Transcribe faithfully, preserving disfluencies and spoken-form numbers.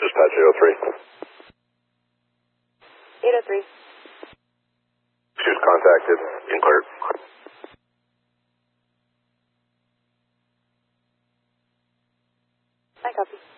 Dispatch eight oh three. eight oh three. She was contacted. In clear. I copy.